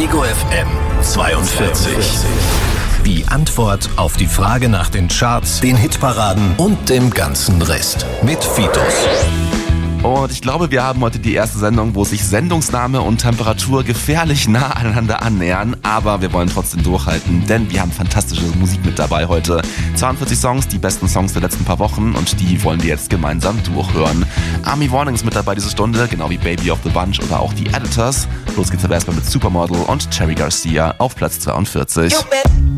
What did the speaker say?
Ego FM 42. Die Antwort auf die Frage nach den Charts, den Hitparaden und dem ganzen Rest. Mit Fitos. Und ich glaube, wir haben heute die erste Sendung, wo sich Sendungsname und Temperatur gefährlich nah aneinander annähern. Aber wir wollen trotzdem durchhalten, denn wir haben fantastische Musik mit dabei heute. 42 Songs, die besten Songs der letzten paar Wochen, und die wollen wir jetzt gemeinsam durchhören. Army Warning ist mit dabei diese Stunde, genau wie Baby of the Bunch oder auch die Editors. Los geht's aber erstmal mit Supermodel und Cherry Garcia auf Platz 42.